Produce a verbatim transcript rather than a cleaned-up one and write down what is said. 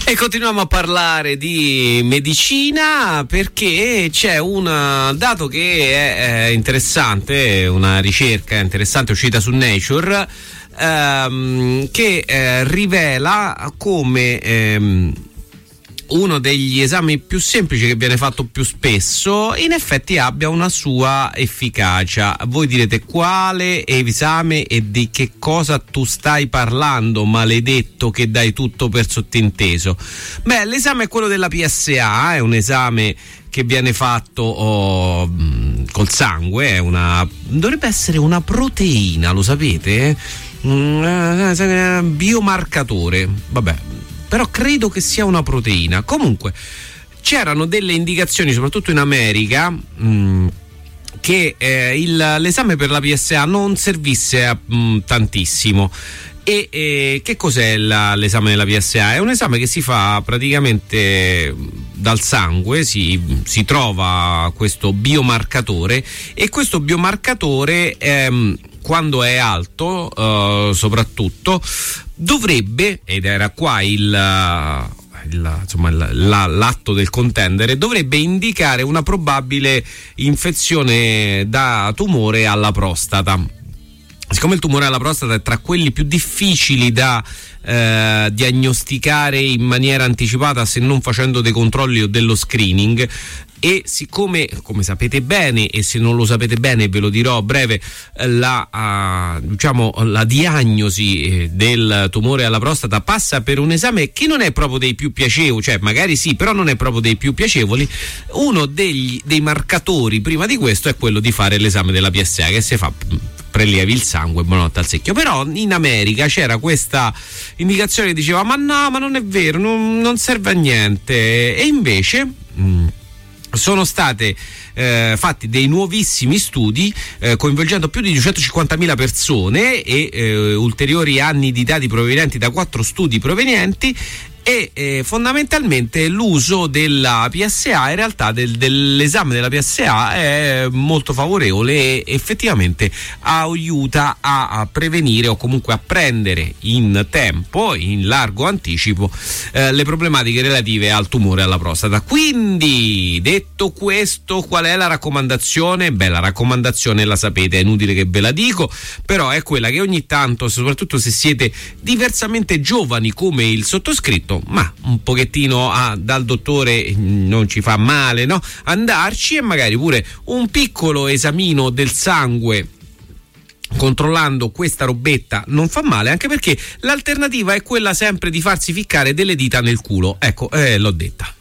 E continuiamo a parlare di medicina perché c'è un dato che è interessante, una ricerca interessante uscita su Nature, ehm, che eh, rivela come ehm, uno degli esami più semplici che viene fatto più spesso in effetti abbia una sua efficacia. Voi direte: quale esame e di che cosa tu stai parlando, maledetto che dai tutto per sottinteso? Beh, l'esame è quello della P S A, è un esame che viene fatto oh, col sangue, è una, dovrebbe essere una proteina, lo sapete? Mm, biomarcatore, vabbè, però credo che sia una proteina. Comunque c'erano delle indicazioni, soprattutto in America, mh, che eh, il, l'esame per la P S A non servisse mh, tantissimo. E eh, che cos'è la, l'esame della P S A? È un esame che si fa praticamente dal sangue, si, si trova questo biomarcatore, e questo biomarcatore ehm, quando è alto eh, soprattutto dovrebbe, ed era qua il, il insomma il, la, l'atto del contendere, dovrebbe indicare una probabile infezione da tumore alla prostata. Siccome il tumore alla prostata è tra quelli più difficili da eh, diagnosticare in maniera anticipata, se non facendo dei controlli o dello screening, e siccome, come sapete bene, e se non lo sapete bene ve lo dirò a breve, la, uh, diciamo, la diagnosi del tumore alla prostata passa per un esame che non è proprio dei più piacevoli, cioè magari sì, però non è proprio dei più piacevoli. Uno degli, dei marcatori prima di questo è quello di fare l'esame della P S A, che si fa prelievi il sangue, buonanotte al secchio. Però in America c'era questa indicazione che diceva: ma no, ma non è vero, non, non serve a niente. E invece mh, sono state eh, fatti dei nuovissimi studi eh, coinvolgendo più di duecentocinquantamila persone e eh, ulteriori anni di dati provenienti da quattro studi provenienti. E eh, fondamentalmente l'uso della P S A, in realtà del, dell'esame della P S A, è molto favorevole e effettivamente aiuta a, a prevenire o comunque a prendere in tempo, in largo anticipo, eh, le problematiche relative al tumore alla prostata. Quindi, detto questo, qual è la raccomandazione? Beh, la raccomandazione la sapete, è inutile che ve la dico, però è quella che ogni tanto, soprattutto se siete diversamente giovani come il sottoscritto, ma un pochettino ah, dal dottore non ci fa male, no? Andarci, e magari pure un piccolo esamino del sangue controllando questa robetta non fa male, anche perché l'alternativa è quella sempre di farsi ficcare delle dita nel culo. Ecco, eh, l'ho detta.